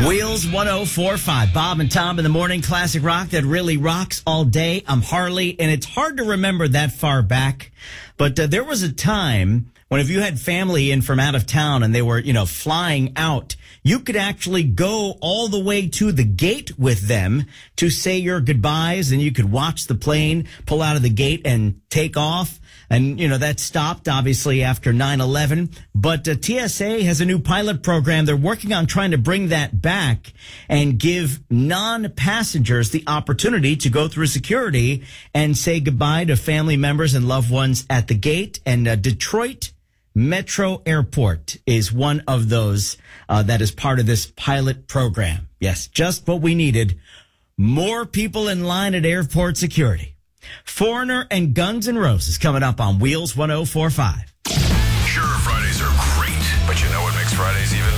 Wheels 1045. Bob and Tom in the morning. Classic rock that really rocks all day. I'm Harley, and it's hard to remember that far back. But there was a time when if you had family in from out of town and they were, flying out, you could actually go all the way to the gate with them to say your goodbyes, and you could watch the plane pull out of the gate and take off. And, that stopped, obviously, after 9/11. But TSA has a new pilot program. They're working on trying to bring that back and give non-passengers the opportunity to go through security and say goodbye to family members and loved ones at the gate. And Detroit Metro Airport is one of those that is part of this pilot program. Yes, just what we needed. More people in line at airport security. Foreigner and Guns N' Roses coming up on Wheels 1045. Sure, Fridays are great, but you know what makes Fridays even